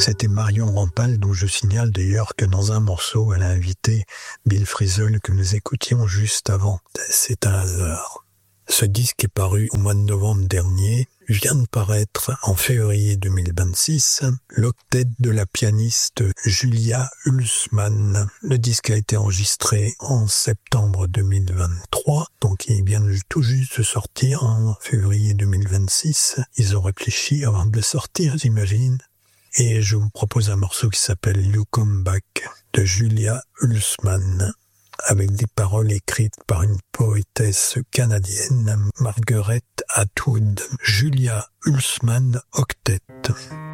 C'était Marion Rampal, dont je signale d'ailleurs que dans un morceau, elle a invité Bill Frisell que nous écoutions juste avant. C'est un hasard. Ce disque est paru au mois de novembre dernier, vient de paraître en février 2026, l'octet de la pianiste Julia Hulsmann. Le disque a été enregistré en septembre 2023, donc il vient tout juste de sortir en février 2026. Ils ont réfléchi avant de le sortir, j'imagine. Et je vous propose un morceau qui s'appelle You Come Back de Julia Hulsmann, avec des paroles écrites par une poétesse canadienne, Margaret Atwood. Julia Hulsmann Octet.